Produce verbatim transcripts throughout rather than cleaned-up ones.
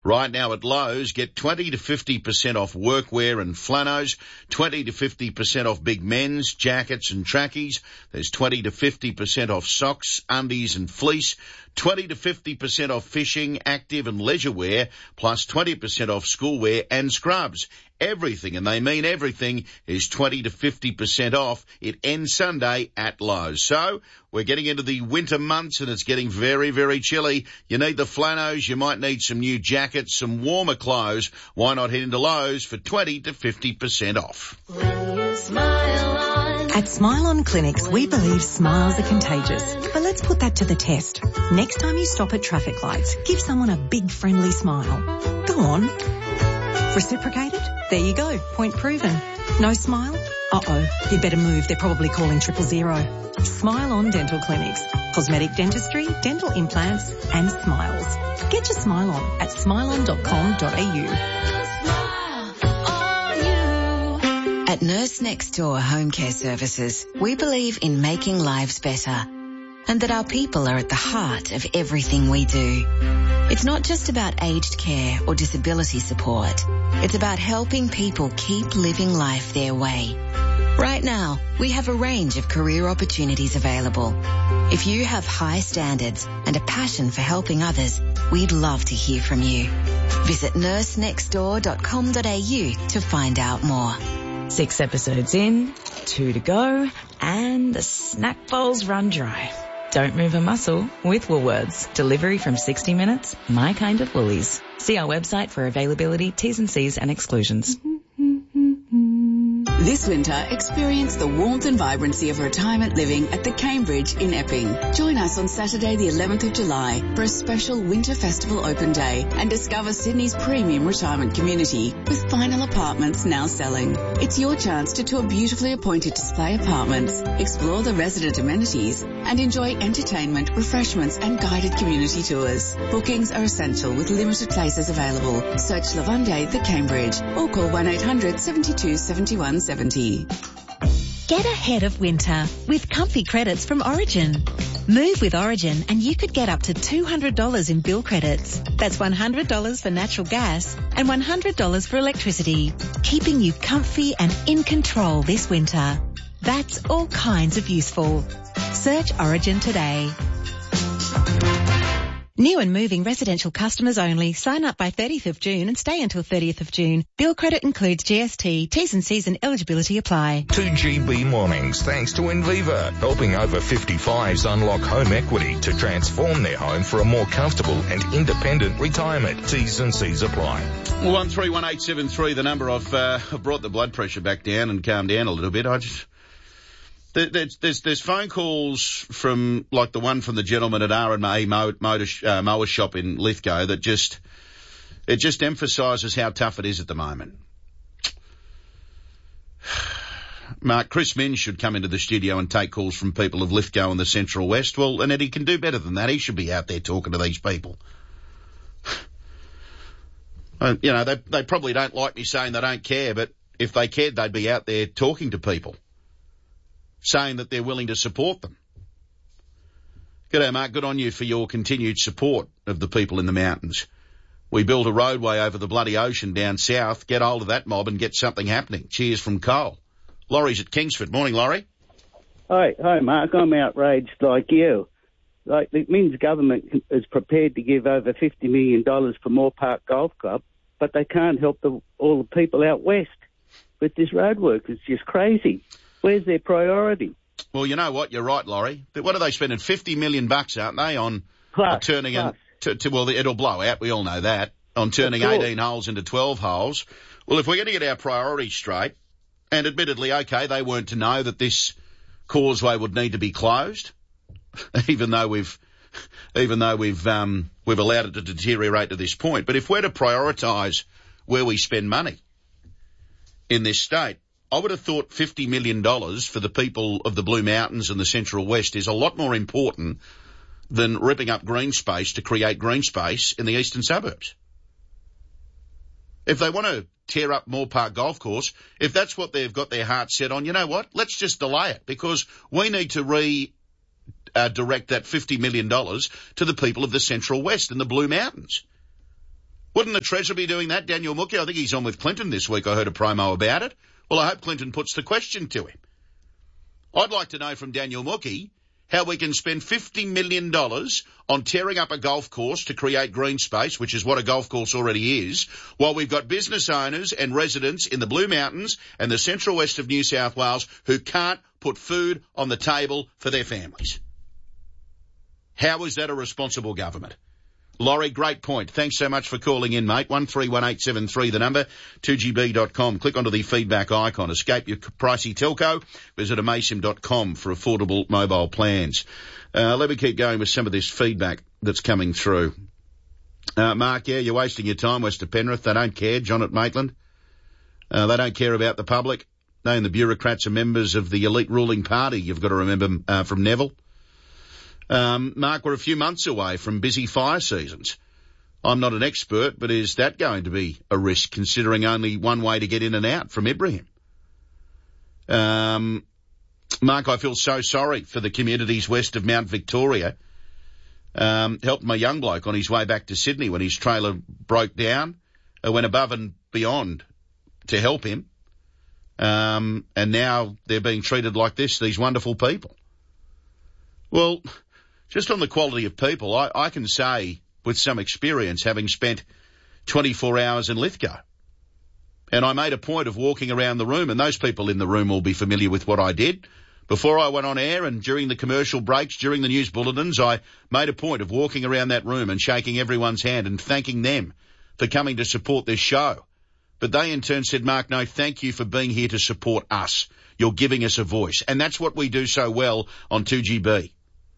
Right now at Lowe's, get twenty to fifty percent off workwear and flannels, twenty to fifty percent off big men's, jackets and trackies. There's twenty to fifty percent off socks, undies and fleece, twenty to fifty percent off fishing, active and leisure wear, plus twenty percent off schoolwear and scrubs. Everything, and they mean everything, is twenty to fifty percent off. It ends Sunday at Lowe's. So, we're getting into the winter months and it's getting very, very chilly. You need the flannels, you might need some new jackets, some warmer clothes. Why not head into Lowe's for twenty to fifty percent off? When you smile on. At Smile On Clinics, we believe smiles are contagious. But let's put that to the test. Next time you stop at traffic lights, give someone a big friendly smile. Go on. Reciprocated? There you go. Point proven. No smile? Uh-oh. You'd better move. They're probably calling triple zero. Smile On Dental Clinics. Cosmetic dentistry, dental implants and smiles. Get your smile on at smile on dot com dot a u. At Nurse Next Door Home Care Services, we believe in making lives better and that our people are at the heart of everything we do. It's not just about aged care or disability support. It's about helping people keep living life their way. Right now, we have a range of career opportunities available. If you have high standards and a passion for helping others, we'd love to hear from you. Visit nurse next door dot com dot a u to find out more. Six episodes in, two to go, and the snack bowls run dry. Don't move a muscle with Woolworths. Delivery from sixty minutes, my kind of Woolies. See our website for availability, T's and C's and exclusions. This winter, experience the warmth and vibrancy of retirement living at the Cambridge in Epping. Join us on Saturday the eleventh of July for a special Winter Festival open day and discover Sydney's premium retirement community with final apartments now selling. It's your chance to tour beautifully appointed display apartments, explore the resident amenities and enjoy entertainment, refreshments and guided community tours. Bookings are essential with limited places available. Search Lavande, the Cambridge or call one eight hundred seventy-two seventy-one seventy. Get ahead of winter with comfy credits from Origin. Move with Origin and you could get up to two hundred dollars in bill credits. That's one hundred dollars for natural gas and one hundred dollars for electricity, keeping you comfy and in control this winter. That's all kinds of useful. Search Origin today. New and moving residential customers only. Sign up by thirtieth of June and stay until thirtieth of June. Bill credit includes G S T. T's and C's and eligibility apply. two G B mornings thanks to Enviva, helping over fifty-fives unlock home equity to transform their home for a more comfortable and independent retirement. T's and C's apply. one three one eight seven three, the number. I've, uh, I've brought the blood pressure back down and calmed down a little bit. I just... There's, there's, there's phone calls from, like the one from the gentleman at R and A Motor, uh, Mower Shop in Lithgow that just, it just emphasises how tough it is at the moment. Mark, Chris Minns should come into the studio and take calls from people of Lithgow and the Central West. Well, and Eddie can do better than that. He should be out there talking to these people. uh, you know, they, they probably don't like me saying they don't care, but if they cared, they'd be out there talking to people, saying that they're willing to support them. G'day, Mark. Good on you for your continued support of the people in the mountains. We built a roadway over the bloody ocean down south. Get hold of that mob and get something happening. Cheers from Cole. Laurie's at Kingsford. Morning, Laurie. Hi, hi, Mark. I'm outraged like you. Like, it means government is prepared to give over fifty million dollars for Moore Park Golf Club, but they can't help the, all the people out west with this roadwork. It's just crazy. Where's their priority? Well, you know what? You're right, Laurie. But what are they spending? fifty million bucks, aren't they, on plus, uh, turning plus. in, to, to, well, it'll blow out. We all know that. On turning eighteen holes into twelve holes. Well, if we're going to get our priorities straight, and admittedly, okay, they weren't to know that this causeway would need to be closed, even though we've, even though we've, um, we've allowed it to deteriorate to this point. But if we're to prioritise where we spend money in this state, I would have thought fifty million dollars for the people of the Blue Mountains and the Central West is a lot more important than ripping up green space to create green space in the eastern suburbs. If they want to tear up Moore Park Golf Course, if that's what they've got their heart set on, you know what? Let's just delay it, because we need to re uh, direct that fifty million dollars to the people of the Central West and the Blue Mountains. Wouldn't the Treasurer be doing that, Daniel Mookie? I think he's on with Clinton this week. I heard a promo about it. Well, I hope Clinton puts the question to him. I'd like to know from Daniel Mookie how we can spend fifty million dollars on tearing up a golf course to create green space, which is what a golf course already is, while we've got business owners and residents in the Blue Mountains and the central west of New South Wales who can't put food on the table for their families. How is that a responsible government? Laurie, great point. Thanks so much for calling in, mate. one three one eight seven three, the number, two g b dot com. Click onto the feedback icon. Escape your pricey telco. Visit amaysim dot com for affordable mobile plans. Uh, let me keep going with some of this feedback that's coming through. Uh, Mark, yeah, you're wasting your time, West of Penrith. They don't care. John at Maitland. Uh, they don't care about the public. They and the bureaucrats are members of the elite ruling party, you've got to remember, uh, from Neville. Um, Mark, we're a few months away from busy fire seasons. I'm not an expert, but is that going to be a risk, considering only one way to get in and out from Ibrahim? Um, Mark, I feel so sorry for the communities west of Mount Victoria. Um, helped my young bloke on his way back to Sydney when his trailer broke down. I went above and beyond to help him. Um, and now they're being treated like this, these wonderful people. Well, just on the quality of people, I, I can say with some experience, having spent twenty-four hours in Lithgow, and I made a point of walking around the room, and those people in the room will be familiar with what I did. Before I went on air and during the commercial breaks, during the news bulletins, I made a point of walking around that room and shaking everyone's hand and thanking them for coming to support this show. But they in turn said, Mark, no, thank you for being here to support us. You're giving us a voice. And that's what we do so well on two G B.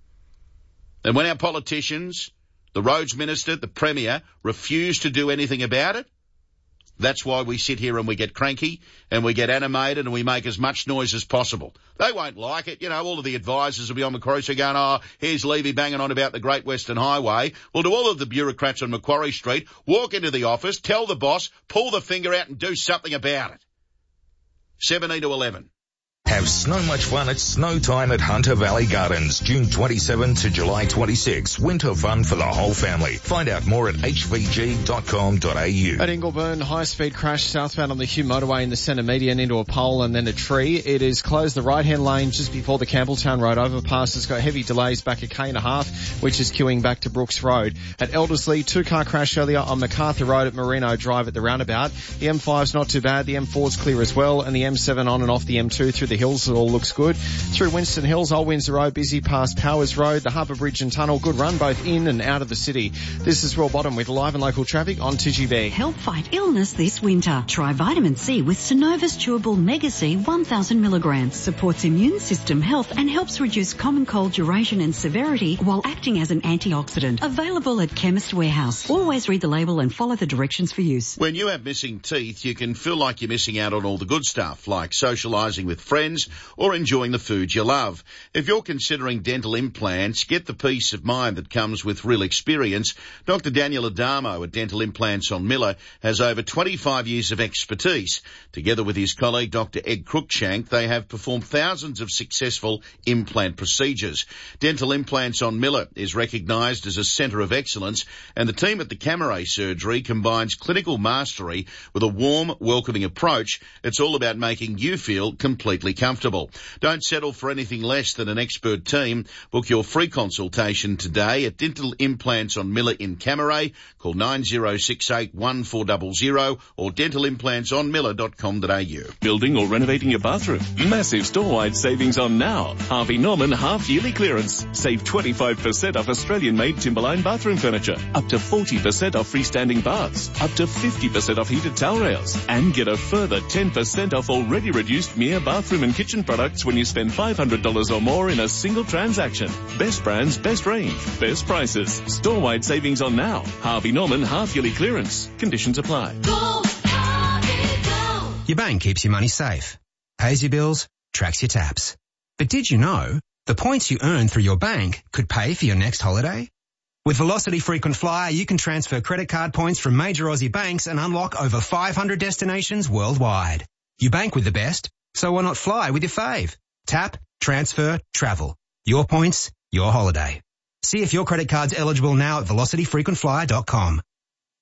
And when our politicians, the roads minister, the premier, refuse to do anything about it, that's why we sit here and we get cranky and we get animated and we make as much noise as possible. They won't like it. You know, all of the advisors will be on Macquarie going, oh, here's Levy banging on about the Great Western Highway. Well, to all of the bureaucrats on Macquarie Street, walk into the office, tell the boss, pull the finger out and do something about it. seventeen to eleven. Have so much fun at Snow Time at Hunter Valley Gardens, June twenty-seventh to July twenty-sixth. Winter fun for the whole family. Find out more at h v g dot com dot a u. At Ingleburn, high-speed crash southbound on the Hume motorway in the centre median into a pole and then a tree. It is closed the right-hand lane just before the Campbelltown Road overpass. It's got heavy delays back a K and a half, which is queuing back to Brooks Road. At Eldersley, two-car crash earlier on MacArthur Road at Merino Drive at the roundabout. The M five's not too bad. The M four's clear as well, and the M seven on and off the M two through the hills, it all looks good. Through Winston Hills, Old Windsor Road, busy past Powers Road, the Harbour Bridge and Tunnel, good run both in and out of the city. This is Royal Bottom with live and local traffic on two G B. Help fight illness this winter. Try vitamin C with Synovus Chewable Mega C one thousand milligrams. Supports immune system health and helps reduce common cold duration and severity while acting as an antioxidant. Available at Chemist Warehouse. Always read the label and follow the directions for use. When you have missing teeth, you can feel like you're missing out on all the good stuff, like socialising with friends or enjoying the food you love. If you're considering dental implants, get the peace of mind that comes with real experience. Doctor Daniel Adamo at Dental Implants on Miller has over twenty-five years of expertise. Together with his colleague Doctor Ed Cruikshank, they have performed thousands of successful implant procedures. Dental Implants on Miller is recognised as a centre of excellence, and the team at the Camera Surgery combines clinical mastery with a warm, welcoming approach. It's all about making you feel completely comfortable. Don't settle for anything less than an expert team. Book your free consultation today at Dental Implants on Miller in Camaray. Call nine zero six eight one four zero zero or dental implants on miller dot com dot a u. Building or renovating your bathroom? Massive store-wide savings on now. Harvey Norman half-yearly clearance. Save twenty-five percent off Australian-made Timberline bathroom furniture. Up to forty percent off freestanding baths. Up to fifty percent off heated towel rails. And get a further ten percent off already reduced Mia bathroom and kitchen products when you spend five hundred dollars or more in a single transaction. Best brands, best range, best prices. Store-wide savings on now. Harvey Norman half-yearly clearance. Conditions apply. Go, Harvey, go. Your bank keeps your money safe, pays your bills, tracks your taps. But did you know the points you earn through your bank could pay for your next holiday? With Velocity Frequent Flyer, you can transfer credit card points from major Aussie banks and unlock over five hundred destinations worldwide. You bank with the best, so why not fly with your fave? Tap, transfer, travel. Your points, your holiday. See if your credit card's eligible now at velocity frequent flyer dot com.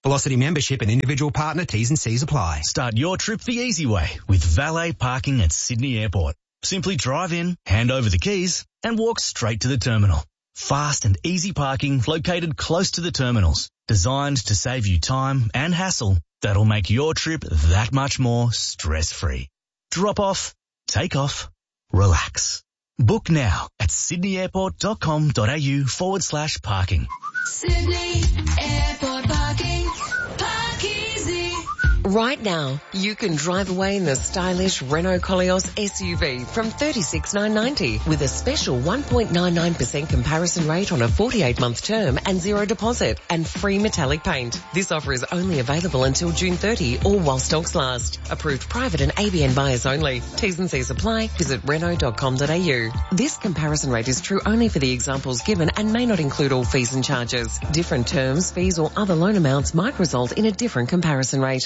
Velocity membership and individual partner T's and C's apply. Start your trip the easy way with valet parking at Sydney Airport. Simply drive in, hand over the keys, and walk straight to the terminal. Fast and easy parking located close to the terminals, designed to save you time and hassle that'll make your trip that much more stress-free. Drop off, take off, relax. Book now at sydneyairport.com.au forward slash parking. Sydney Airport Parking. Park easy. Right now, you can drive away in the stylish Renault Koleos S U V from thirty-six thousand nine hundred ninety with a special one point nine nine percent comparison rate on a forty-eight month term and zero deposit and free metallic paint. This offer is only available until June thirtieth or while stocks last. Approved private and A B N buyers only. T's and C's apply. Visit renault dot com dot a u. This comparison rate is true only for the examples given and may not include all fees and charges. Different terms, fees or other loan amounts might result in a different comparison rate.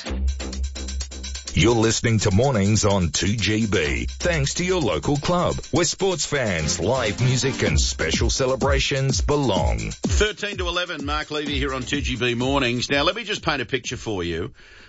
You're listening to Mornings on two G B, thanks to your local club, where sports fans, live music and special celebrations belong. thirteen to eleven, Mark Levy here on two G B Mornings. Now, let me just paint a picture for you.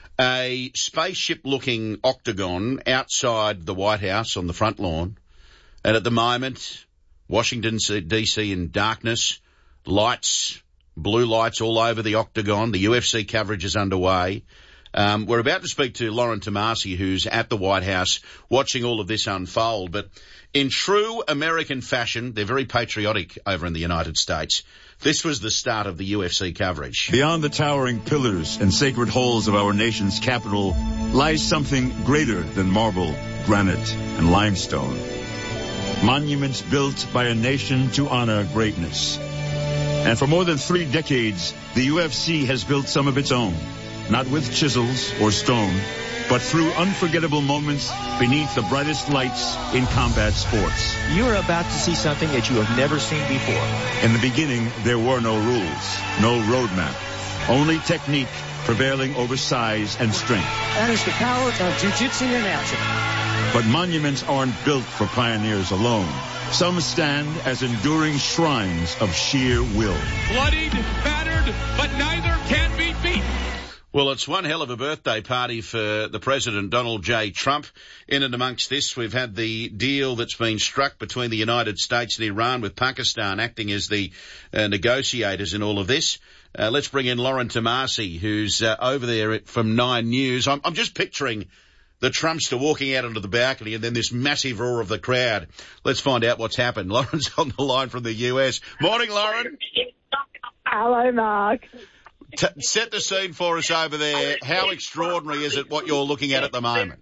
A spaceship-looking octagon outside the White House on the front lawn. And at the moment, Washington D C in darkness, lights, blue lights all over the octagon. The U F C coverage is underway. Um, we're about to speak to Lauren Tomasi, who's at the White House watching all of this unfold. But in true American fashion, they're very patriotic over in the United States. This was the start of the U F C coverage. Beyond the towering pillars and sacred halls of our nation's capital lies something greater than marble, granite, and limestone. Monuments built by a nation to honor greatness. And for more than three decades, the U F C has built some of its own. Not with chisels or stone, but through unforgettable moments beneath the brightest lights in combat sports. You're about to see something that you have never seen before. In the beginning, there were no rules, no roadmap, only technique prevailing over size and strength. That is the power of jiu-jitsu announcement. But monuments aren't built for pioneers alone. Some stand as enduring shrines of sheer will. Bloodied, battered, but neither can be beat. Well, it's one hell of a birthday party for the President, Donald J. Trump. In and amongst this, we've had the deal that's been struck between the United States and Iran, with Pakistan acting as the uh, negotiators in all of this. Uh, let's bring in Lauren Tomasi, who's uh, over there from Nine News. I'm, I'm just picturing the Trumpster walking out onto the balcony and then this massive roar of the crowd. Let's find out what's happened. Lauren's on the line from the U S. Morning, Lauren. Hello, Mark. T- set the scene for us over there. How extraordinary is it what you're looking at at the moment?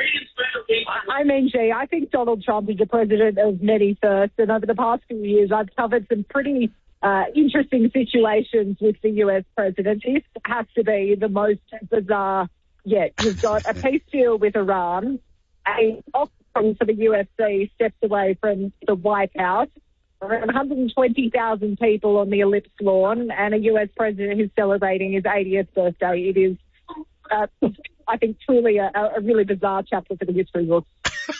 I mean, gee, I think Donald Trump is the president of many firsts, and over the past few years I've covered some pretty uh, interesting situations with the U S president. This has to be the most bizarre yet. You've got a peace deal with Iran, a octagon for the U F C steps away from the White House, around one hundred twenty thousand people on the Ellipse lawn, and a U S president who's celebrating his eightieth birthday. It is, uh, I think, truly a, a really bizarre chapter for the history books.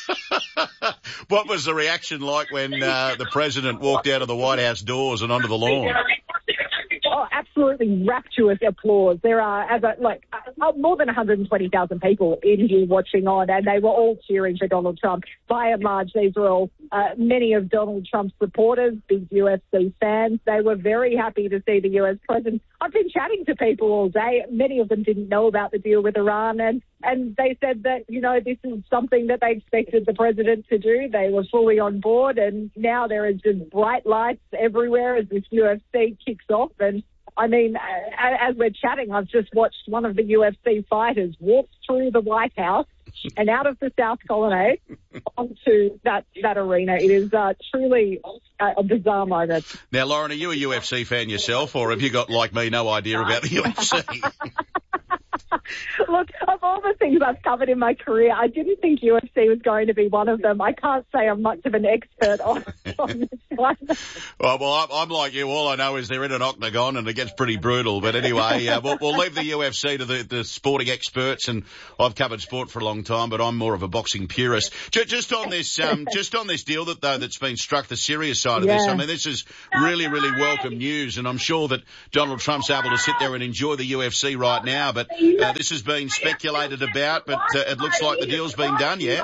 What was the reaction like when uh, the president walked out of the White House doors and onto the lawn? Oh, absolutely rapturous applause. There are, as a, like, uh, more than one hundred twenty thousand people in here watching on, and they were all cheering for Donald Trump. By and large, these were all uh, many of Donald Trump's supporters, big U F C fans. They were very happy to see the U S president. I've been chatting to people all day. Many of them didn't know about the deal with Iran, and, and they said that, you know, this is something that they expected the president to do. They were fully on board, and now there is just bright lights everywhere as this U F C kicks off. And I mean, as we're chatting, I've just watched one of the U F C fighters walk through the White House and out of the South Colonnade onto that, that arena. It is uh, truly a, a bizarre moment. Now, Lauren, are you a U F C fan yourself, or have you got, like me, no idea about the U F C? Look, I've, all the things I've covered in my career, I didn't think U F C was going to be one of them. I can't say I'm much of an expert on, on this one. Well, well I'm, I'm like you. All I know is they're in an octagon and it gets pretty brutal. But anyway, uh, we'll, we'll leave the U F C to the, the sporting experts. And I've covered sport for a long time, but I'm more of a boxing purist. Just, just on this, um, just on this deal that though that's been struck, the serious side of Yeah. this. I mean, this is really, really welcome news, and I'm sure that Donald Trump's able to sit there and enjoy the U F C right now. But uh, this has been speculated about, but uh, it looks like the deal's been done. Yeah.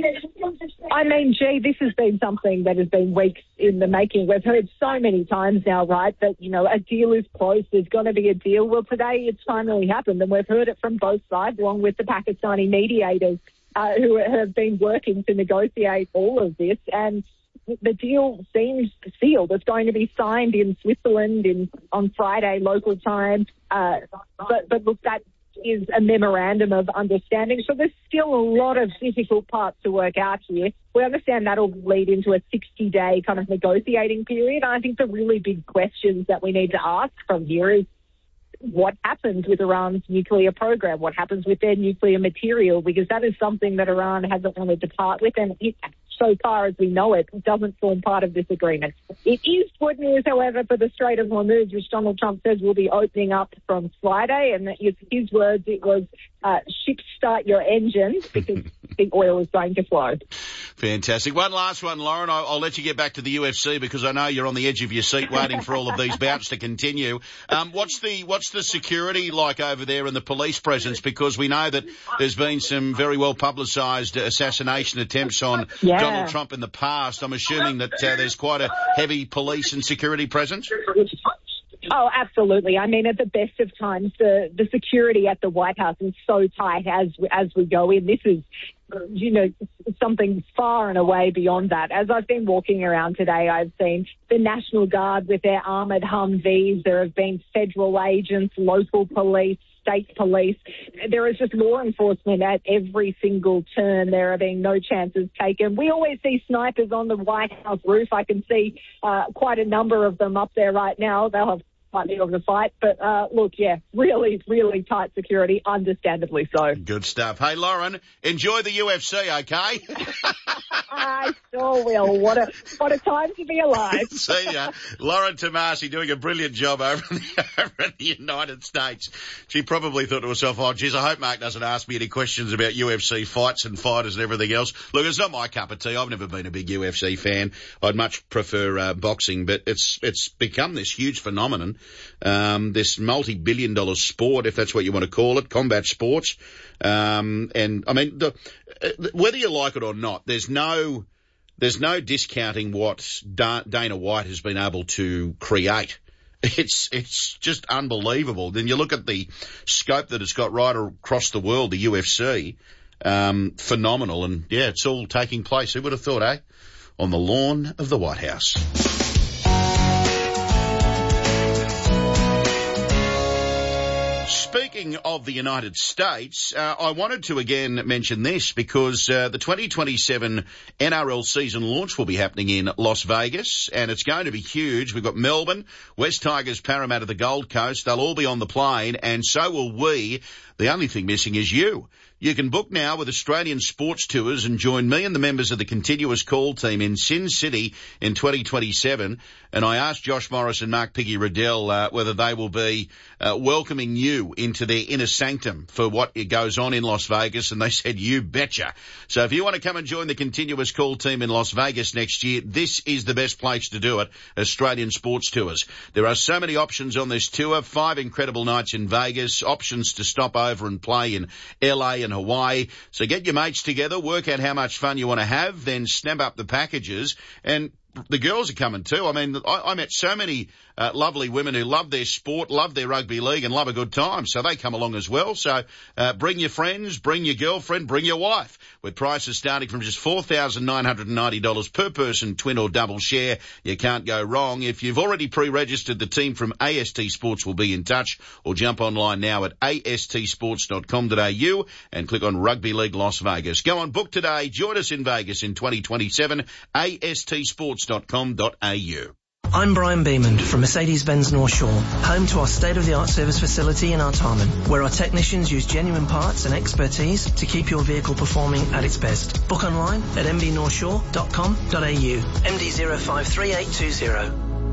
I mean, gee, this has been something that has been weeks in the making. We've heard so many times now, right, that, you know, a deal is close, there's going to be a deal. Well, today it's finally happened, and we've heard it from both sides, along with the Pakistani mediators uh, who have been working to negotiate all of this. And the deal seems sealed. It's going to be signed in Switzerland in on Friday local time. Uh, but, but look, that is a memorandum of understanding. So there's still a lot of difficult parts to work out here. We understand that'll lead into a sixty-day kind of negotiating period. I think the really big questions that we need to ask from here is what happens with Iran's nuclear program? What happens with their nuclear material? Because that is something that Iran hasn't wanted to part with, and it, so far as we know it, doesn't form part of this agreement. It is good news, however, for the Strait of Hormuz, which Donald Trump says will be opening up from Friday, and that in his words, it was uh, ships start your engines because the oil is going to flow. Fantastic. One last one, Lauren. I'll, I'll let you get back to the U F C because I know you're on the edge of your seat waiting for all of these bouts to continue. Um, what's the what's the security like over there and the police presence? Because we know that there's been some very well publicised assassination attempts on Yeah. Donald Trump in the past. I'm assuming that uh, there's quite a heavy police and security presence. Oh, absolutely. I mean, at the best of times, the, the security at the White House is so tight as as we go in. This is, you know, something far and away beyond that. As I've been walking around today, I've seen the National Guard with their armoured Humvees. There have been federal agents, local police, state police. There is just law enforcement at every single turn. There are being no chances taken. We always see snipers on the White House roof. I can see uh, quite a number of them up there right now. They'll have slightly of the fight. But uh, look, yeah, really, really tight security, understandably so. Good stuff. Hey, Lauren, enjoy the U F C, okay? I sure will. What a what a time to be alive. See ya. Lauren Tomasi doing a brilliant job over in, the, over in the United States. She probably thought to herself, oh, geez, I hope Mark doesn't ask me any questions about U F C fights and fighters and everything else. Look, it's not my cup of tea. I've never been a big U F C fan. I'd much prefer uh, boxing, but it's it's become this huge phenomenon, um, this multi-billion dollar sport, if that's what you want to call it, combat sports. Um, and, I mean, the, uh, whether you like it or not, there's no... There's no discounting what Da- Dana White has been able to create. It's it's just unbelievable. Then you look at the scope that it's got right across the world, the U F C, um, phenomenal. And, yeah, it's all taking place. Who would have thought, eh? On the lawn of the White House. Speaking of the United States, uh, I wanted to again mention this because uh, the twenty twenty-seven N R L season launch will be happening in Las Vegas, and it's going to be huge. We've got Melbourne, West Tigers, Parramatta, the Gold Coast. They'll all be on the plane, and so will we. The only thing missing is you. You can book now with Australian Sports Tours and join me and the members of the Continuous Call team in Sin City in twenty twenty-seven. And I asked Josh Morris and Mark Piggy Riddell uh, whether they will be uh, welcoming you into their inner sanctum for what goes on in Las Vegas, and they said, you betcha. So if you want to come and join the Continuous Call team in Las Vegas next year, this is the best place to do it, Australian Sports Tours. There are so many options on this tour, five incredible nights in Vegas, options to stop over and play in L A and Hawaii. So get your mates together, work out how much fun you want to have, then snap up the packages. And the girls are coming too. I mean, I, I met so many uh, lovely women who love their sport, love their rugby league and love a good time. So they come along as well. So uh, bring your friends, bring your girlfriend, bring your wife. With prices starting from just four thousand nine hundred ninety dollars per person, twin or double share. You can't go wrong. If you've already pre-registered, the team from A S T Sports will be in touch, or jump online now at a s t sports dot com dot a u and click on Rugby League Las Vegas. Go on, book today. Join us in Vegas in twenty twenty-seven. a s t sports dot com dot a u. I'm Brian Beamond from Mercedes-Benz North Shore, home to our state-of-the-art service facility in Artarmon, where our technicians use genuine parts and expertise to keep your vehicle performing at its best. Book online at m b north shore dot com dot a u. M D zero five three eight two zero.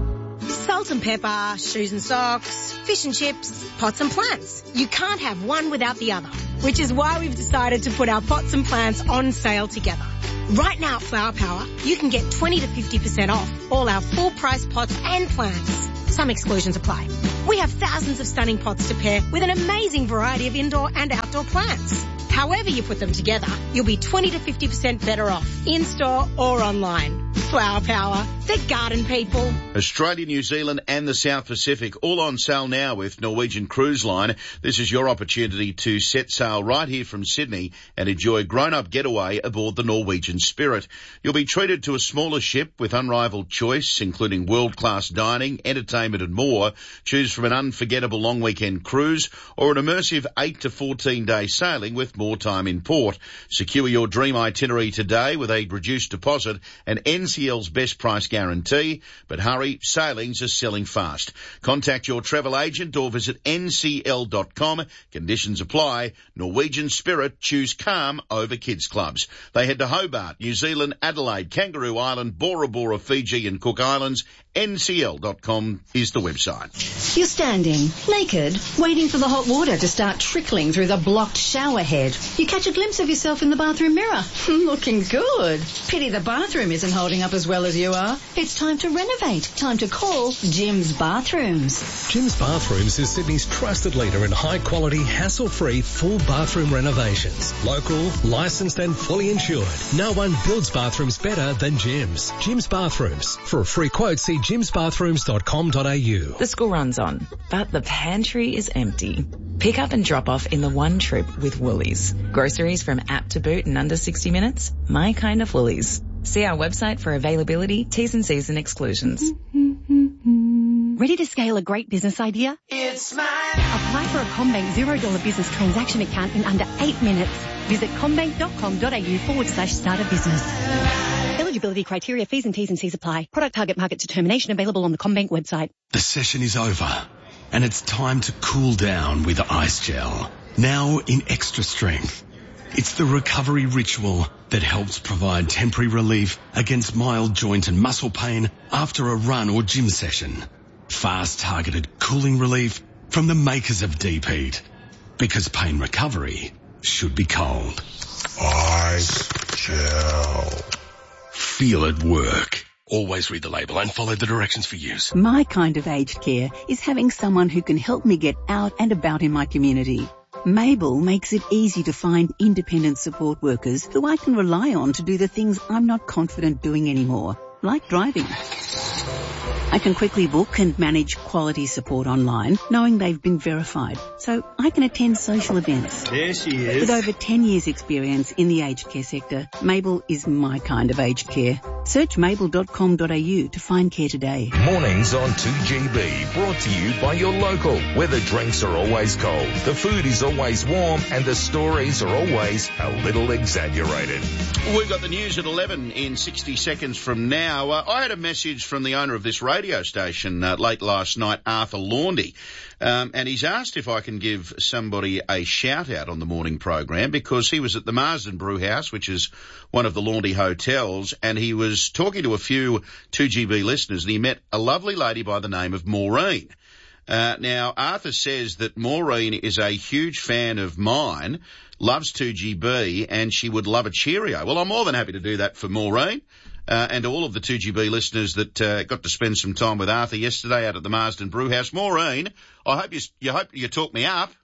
Salt and pepper, shoes and socks, fish and chips, pots and plants. You can't have one without the other, which is why we've decided to put our pots and plants on sale together. Right now at Flower Power, you can get twenty to fifty percent off all our full price pots and plants. Some exclusions apply. We have thousands of stunning pots to pair with an amazing variety of indoor and outdoor plants. However you put them together, you'll be twenty to fifty percent better off in-store or online. Flower Power, the garden people. Australia, New Zealand and the South Pacific all on sale now with Norwegian Cruise Line. This is your opportunity to set sail right here from Sydney and enjoy a grown-up getaway aboard the Norwegian Spirit. You'll be treated to a smaller ship with unrivaled choice, including world-class dining, entertainment and more. Choose from an unforgettable long weekend cruise or an immersive eight to fourteen day sailing with more time in port. Secure your dream itinerary today with a reduced deposit and N C L's best price guarantee. But hurry, sailings are selling fast. Contact your travel agent or visit N C L dot com. Conditions apply. Norwegian Spirit, choose calm over kids clubs. They head to Hobart, New Zealand, Adelaide, Kangaroo Island, Bora Bora, Fiji and Cook Islands. N C L dot com is the website. You're standing, naked, waiting for the hot water to start trickling through the blocked shower head. You catch a glimpse of yourself in the bathroom mirror. Looking good. Pity the bathroom isn't holding up as well as you are. It's time to renovate. Time to call Jim's Bathrooms. Jim's Bathrooms is Sydney's trusted leader in high-quality, hassle-free, full bathroom renovations. Local, licensed and fully insured. No one builds bathrooms better than Jim's. Jim's Bathrooms. For a free quote, see jims bathrooms dot com dot a u. The school runs on, but the pantry is empty. Pick up and drop off in the one trip with Woolies. Groceries from app to boot in under sixty minutes. My kind of Woolies. See our website for availability, T's and C's and exclusions. Ready to scale a great business idea? It's mine. Apply for a CommBank zero dollar business transaction account in under eight minutes. Visit commbank dot com dot a u forward slash start a business. Eligibility criteria, fees and T's and C's apply. Product target market determination available on the CommBank website. The session is over and it's time to cool down with Ice Gel. Now in extra strength. It's the recovery ritual that helps provide temporary relief against mild joint and muscle pain after a run or gym session. Fast targeted cooling relief from the makers of Deep Heat. Because pain recovery should be cold. Ice Gel. Feel it work. Always read the label and follow the directions for use. My kind of aged care is having someone who can help me get out and about in my community. Mabel makes it easy to find independent support workers who I can rely on to do the things I'm not confident doing anymore, like driving. I can quickly book and manage quality support online, knowing they've been verified, so I can attend social events. There she is. With over ten years experience in the aged care sector, Mabel is my kind of aged care. Search mabel dot com dot a u to find care today. Mornings on two G B, brought to you by your local, where the drinks are always cold, the food is always warm, and the stories are always a little exaggerated. We've got the news at eleven in sixty seconds from now. Uh, I had a message from the owner of this radio station uh, late last night, Arthur Laundy, um, and he's asked if I can give somebody a shout-out on the morning program because he was at the Marsden Brewhouse, which is one of the Laundy hotels, and he was talking to a few two G B listeners, and he met a lovely lady by the name of Maureen. Uh, now, Arthur says that Maureen is a huge fan of mine, loves two G B, and she would love a Cheerio. Well, I'm more than happy to do that for Maureen. Uh, and all of the two G B listeners that uh, got to spend some time with Arthur yesterday out at the Marsden Brewhouse. Maureen, I hope you you hope you talk me up.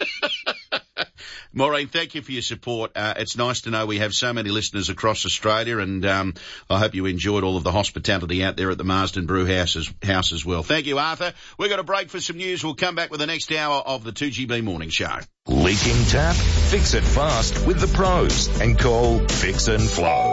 Maureen, thank you for your support. Uh, it's nice to know we have so many listeners across Australia, and um, I hope you enjoyed all of the hospitality out there at the Marsden Brewhouse as, house as well. Thank you, Arthur. We've got a break for some news. We'll come back with the next hour of the two G B Morning Show. Leaking tap? Fix it fast with the pros and call Fix and Flow.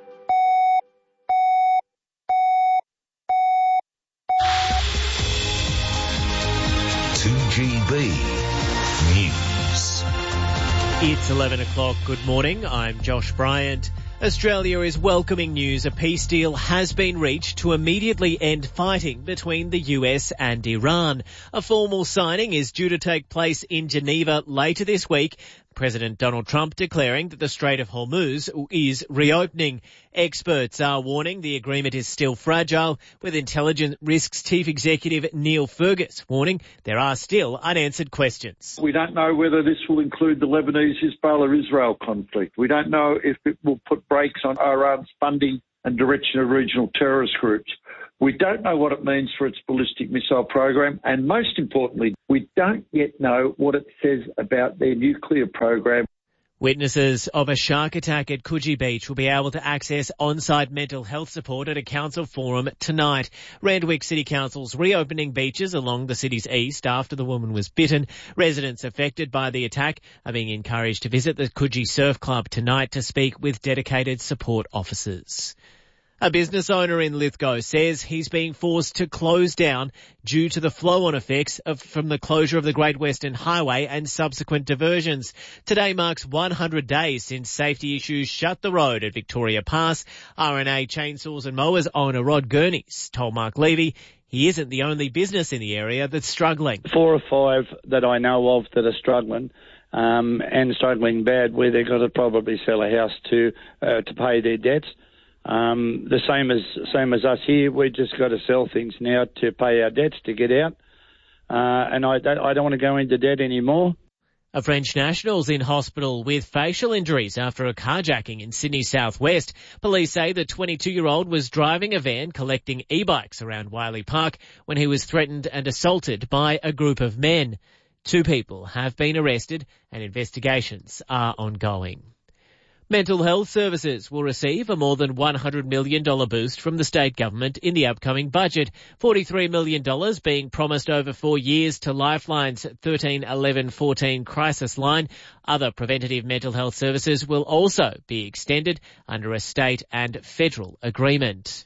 two G B News. It's eleven o'clock. Good morning. I'm Josh Bryant. Australia is welcoming news a peace deal has been reached to immediately end fighting between the U S and Iran. A formal signing is due to take place in Geneva later this week. President Donald Trump declaring that the Strait of Hormuz is reopening. Experts are warning the agreement is still fragile, with Intelligence Risks Chief Executive Neil Fergus warning there are still unanswered questions. We don't know whether this will include the Lebanese-Hezbollah-Israel conflict. We don't know if it will put brakes on Iran's funding and direction of regional terrorist groups. We don't know what it means for its ballistic missile program, and most importantly, we don't yet know what it says about their nuclear program. Witnesses of a shark attack at Coogee Beach will be able to access on-site mental health support at a council forum tonight. Randwick City Council's reopening beaches along the city's east after the woman was bitten. Residents affected by the attack are being encouraged to visit the Coogee Surf Club tonight to speak with dedicated support officers. A business owner in Lithgow says he's being forced to close down due to the flow-on effects of, from the closure of the Great Western Highway and subsequent diversions. Today marks one hundred days since safety issues shut the road at Victoria Pass. R and A Chainsaws and Mowers owner Rod Gurneys told Mark Levy he isn't the only business in the area that's struggling. Four or five that I know of that are struggling. Um, and struggling bad, where they've got to probably sell a house to uh, to pay their debts. Um, the same as same as us here, we just got to sell things now to pay our debts to get out. Uh, and I don't, I don't want to go into debt anymore. A French national's in hospital with facial injuries after a carjacking in Sydney southwest. Police say the twenty-two-year-old was driving a van collecting e-bikes around Wiley Park when he was threatened and assaulted by a group of men. Two people have been arrested and investigations are ongoing. Mental health services will receive a more than one hundred million dollars boost from the state government in the upcoming budget, forty-three million dollars being promised over four years to Lifeline's thirteen eleven fourteen crisis line. Other preventative mental health services will also be extended under a state and federal agreement.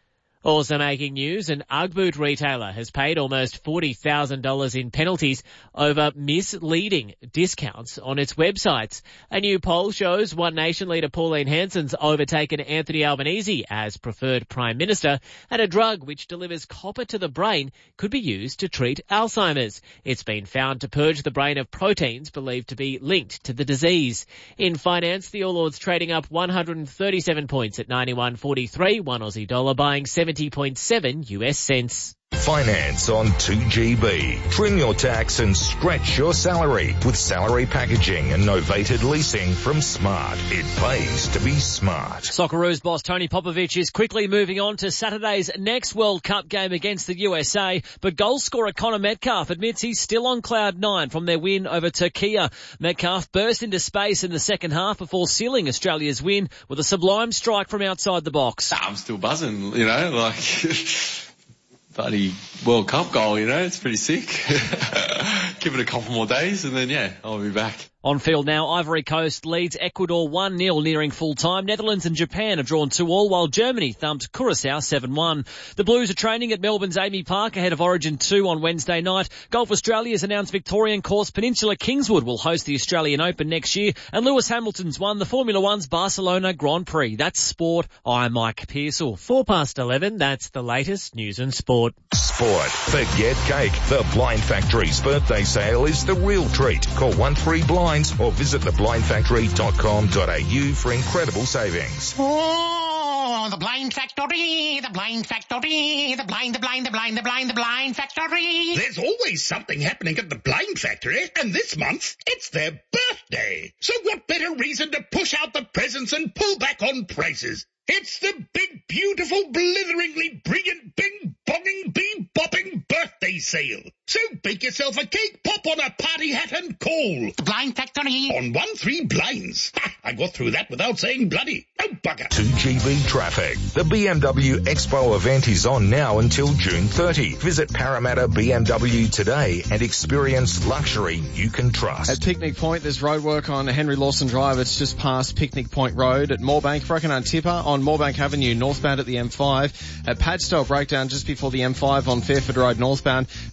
Also making news, an Ugg boot retailer has paid almost forty thousand dollars in penalties over misleading discounts on its websites. A new poll shows One Nation leader Pauline Hanson's overtaken Anthony Albanese as preferred Prime Minister, and a drug which delivers copper to the brain could be used to treat Alzheimer's. It's been found to purge the brain of proteins believed to be linked to the disease. In finance, the All Ords trading up one hundred thirty-seven points at ninety-one forty-three, one Aussie dollar buying seventy point seven U S cents. Finance on two G B. Trim your tax and stretch your salary with salary packaging and novated leasing from Smart. It pays to be smart. Socceroos boss Tony Popovich is quickly moving on to Saturday's next World Cup game against the U S A, but goal scorer Connor Metcalf admits he's still on cloud nine from their win over Turkey. Metcalf burst into space in the second half before sealing Australia's win with a sublime strike from outside the box. I'm still buzzing, you know, like... bloody World Cup goal, you know, it's pretty sick. Give it a couple more days and then, yeah, I'll be back. On field now, Ivory Coast leads Ecuador one nil nearing full time. Netherlands and Japan have drawn two all, while Germany thumped Curaçao seven one. The Blues are training at Melbourne's Amy Park ahead of Origin two on Wednesday night. Golf Australia has announced Victorian course Peninsula Kingswood will host the Australian Open next year, and Lewis Hamilton's won the Formula One's Barcelona Grand Prix. That's sport. I'm Mike Pearsall. Four past eleven, that's the latest news and sport. Sport. Forget cake. The Blind Factory's birthday sale is the real treat. Call one three blind or visit the blind factory dot com dot a u for incredible savings. Oh, the Blind Factory, the Blind Factory, the blind, the blind, the blind, the blind, the Blind Factory. There's always something happening at the Blind Factory, and this month, it's their birthday. So what better reason to push out the presents and pull back on prices? It's the big, beautiful, blitheringly brilliant, bing-bonging, bee-bopping birthday sale. So bake yourself a cake, pop on a party hat and call. The Blind Factory. On one three blinds. Ha, I got through that without saying bloody. Oh, bugger. two G B traffic. The B M W Expo event is on now until June thirtieth. Visit Parramatta B M W today and experience luxury you can trust. At Picnic Point, there's roadwork on Henry Lawson Drive. It's just past Picnic Point Road. At Moorebank, Freckenham Tipper on Moorebank Avenue, northbound at the M five. At Padstow, breakdown just before the M five on Fairford Road, northbound. And also a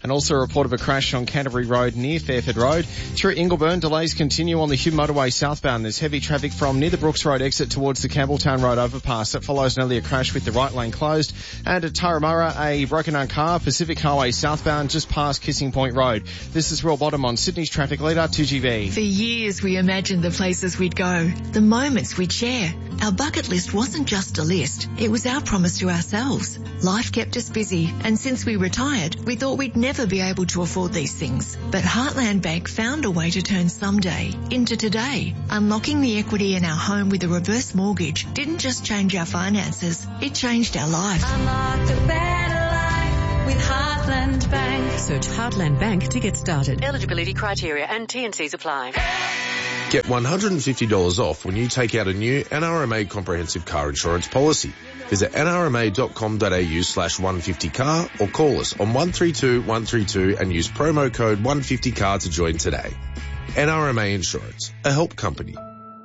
report of a crash on Canterbury Road near Fairford Road. Through Ingleburn, delays continue on the Hume Motorway southbound. There's heavy traffic from near the Brooks Road exit towards the Campbelltown Road overpass. That follows an earlier crash with the right lane closed. And at Turramurra, a broken down car, Pacific Highway southbound, just past Kissing Point Road. This is Will Bottom on Sydney's traffic leader, two G B. For years we imagined the places we'd go, the moments we'd share. Our bucket list wasn't just a list, it was our promise to ourselves. Life kept us busy, and since we retired, we thought we'd never be able to afford these things. But Heartland Bank found a way to turn someday into today. Unlocking the equity in our home with a reverse mortgage didn't just change our finances, it changed our life. Unlock a better life with Heartland Bank. Search Heartland Bank to get started. Eligibility criteria and T and Cs apply. Get one hundred fifty dollars off when you take out a new N R M A comprehensive car insurance policy. Visit nrma.com.au slash 150car or call us on one three two one three two and use promo code one fifty car to join today. N R M A Insurance, a help company.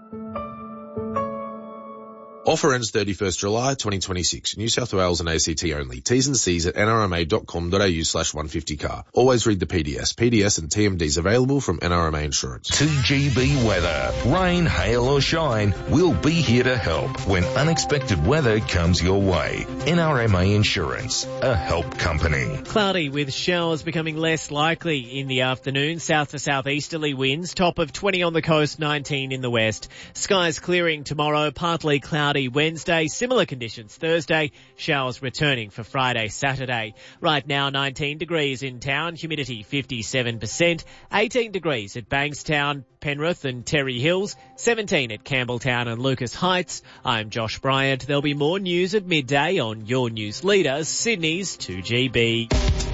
Offer ends thirty-first July twenty twenty-six. New South Wales and A C T only. T's and C's at nrma.com.au slash 150car. Always read the P D S. P D S and T M Ds available from N R M A Insurance. two G B weather. Rain, hail or shine, we'll be here to help when unexpected weather comes your way. N R M A Insurance, a help company. Cloudy with showers becoming less likely in the afternoon. South to southeasterly winds. Top of twenty on the coast, nineteen in the west. Skies clearing tomorrow. Partly cloudy Wednesday, similar conditions Thursday, showers returning for Friday, Saturday. Right now nineteen degrees in town, humidity fifty-seven percent, eighteen degrees at Bankstown, Penrith and Terry Hills, seventeen at Campbelltown and Lucas Heights. I'm Josh Bryant. There'll be more news at midday on your news leader, Sydney's two G B.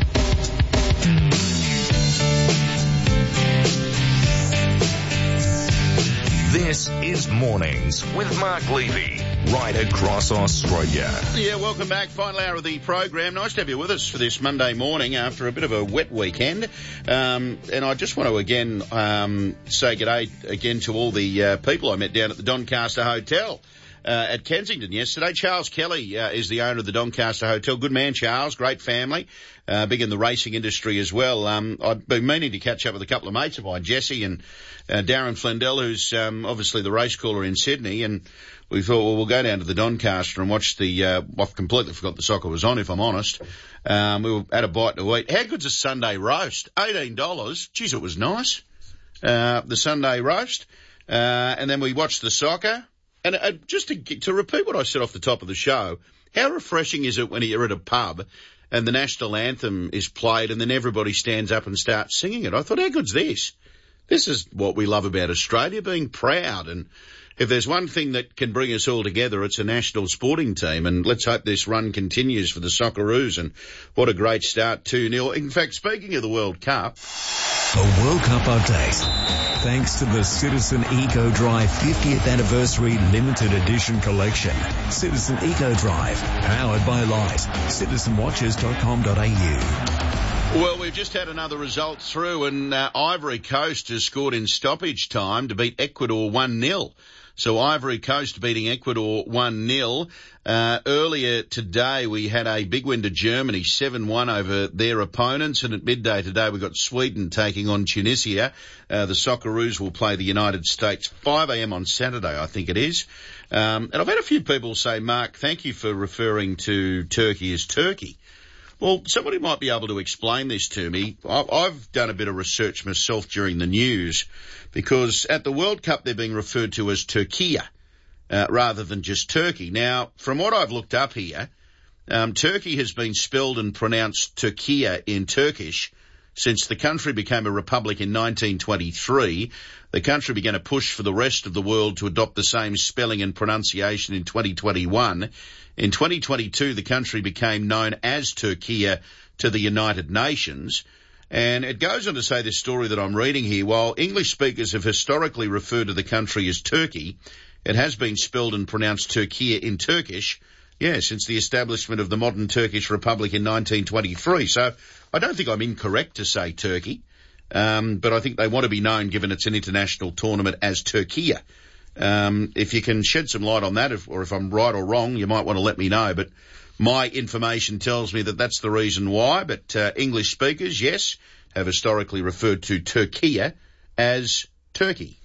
This is Mornings with Mark Levy, right across Australia. Yeah, welcome back. Final hour of the program. Nice to have you with us for this Monday morning after a bit of a wet weekend. Um, and I just want to again um, say g'day again to all the uh, people I met down at the Doncaster Hotel uh, at Kensington yesterday. Charles Kelly uh, is the owner of the Doncaster Hotel. Good man, Charles. Great family. Uh, big in the racing industry as well. Um, I've been meaning to catch up with a couple of mates of mine, Jesse and uh, Darren Flendell, who's um, obviously the race caller in Sydney, and we thought, well, we'll go down to the Doncaster and watch the, uh, I've completely forgot the soccer was on, if I'm honest. Um, we were at a bite to eat. How good's a Sunday roast? eighteen dollars. Geez, it was nice. Uh, the Sunday roast. Uh, and then we watched the soccer. And uh, just to, to repeat what I said off the top of the show, how refreshing is it when you're at a pub and the national anthem is played and then everybody stands up and starts singing it? I thought, how good's this? This is what we love about Australia, being proud. And if there's one thing that can bring us all together, it's a national sporting team. And let's hope this run continues for the Socceroos. And what a great start, two nil. In fact, speaking of the World Cup. A World Cup update. Thanks to the Citizen Eco Drive fiftieth Anniversary Limited Edition Collection. Citizen Eco Drive, powered by Light. citizen watches dot com dot a u. Well, we've just had another result through, and uh, Ivory Coast has scored in stoppage time to beat Ecuador one nil. So Ivory Coast beating Ecuador one nil. Uh, earlier today we had a big win to Germany, seven one over their opponents. And at midday today we've got Sweden taking on Tunisia. Uh, the Socceroos will play the United States five a.m. on Saturday, I think it is. Um, and I've had a few people say, Mark, thank you for referring to Turkey as Turkey. Well, somebody might be able to explain this to me. I've done a bit of research myself during the news because at the World Cup they're being referred to as Turkiya uh, rather than just Turkey. Now, from what I've looked up here, um, Turkey has been spelled and pronounced Turkiya in Turkish since the country became a republic in nineteen twenty-three. The country began a push for the rest of the world to adopt the same spelling and pronunciation in twenty twenty-one. In twenty twenty-two, the country became known as Turkiya to the United Nations. And it goes on to say this story that I'm reading here, while English speakers have historically referred to the country as Turkey, it has been spelled and pronounced Turkiya in Turkish, yeah, since the establishment of the modern Turkish Republic in nineteen twenty-three. So I don't think I'm incorrect to say Turkey, um, but I think they want to be known, given it's an international tournament, as Turkiya. Um, if you can shed some light on that, if, or if I'm right or wrong, you might want to let me know. But My information tells me that that's the reason why, but uh, English speakers, yes, have historically referred to Turkey as Turkey.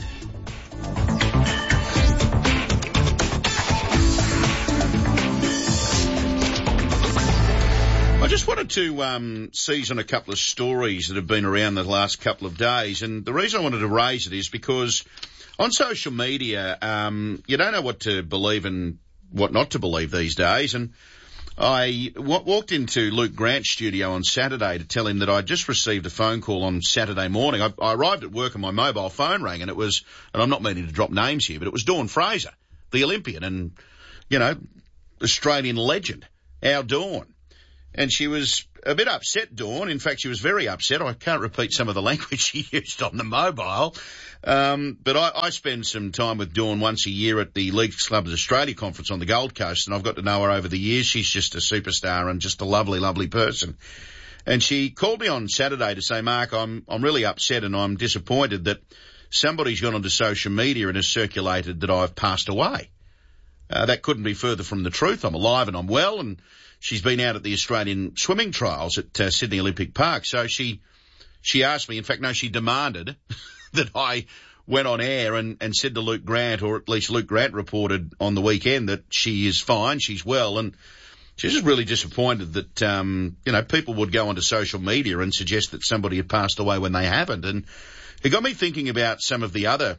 I just wanted to um, seize on a couple of stories that have been around the last couple of days, and the reason I wanted to raise it is because on social media, um, you don't know what to believe and what not to believe these days, and I w- walked into Luke Grant's studio on Saturday to tell him that I'd just received a phone call on Saturday morning. I, I arrived at work and my mobile phone rang, and it was, and I'm not meaning to drop names here, but it was Dawn Fraser, the Olympian and, you know, Australian legend, our Dawn. And she was a bit upset, Dawn. In fact, she was very upset. I can't repeat some of the language she used on the mobile. Um, but I, I spend some time with Dawn once a year at the Leagues Clubs Australia conference on the Gold Coast, and I've got to know her over the years. She's just a superstar and just a lovely, lovely person. And she called me on Saturday to say, Mark, I'm, I'm really upset and I'm disappointed that somebody's gone onto social media and has circulated that I've passed away. Uh, that couldn't be further from the truth. I'm alive and I'm well, and she's been out at the Australian swimming trials at uh, Sydney Olympic Park. So she, she asked me, in fact, no, she demanded that I went on air and, and said to Luke Grant, or at least Luke Grant reported on the weekend, that she is fine, she's well, and she's just really disappointed that, um, you know, people would go onto social media and suggest that somebody had passed away when they haven't. And it got me thinking about some of the other,